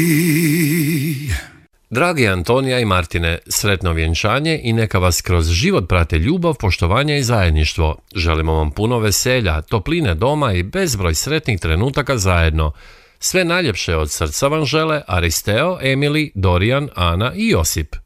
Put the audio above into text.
Dragi Antonija i Martine, sretno vjenčanje i neka vas kroz život prate ljubav, poštovanje i zajedništvo. Želimo vam puno veselja, topline doma i bezbroj sretnih trenutaka zajedno. Sve najljepše od srca vam žele Aristeo, Emily, Dorijan, Ana i Josip.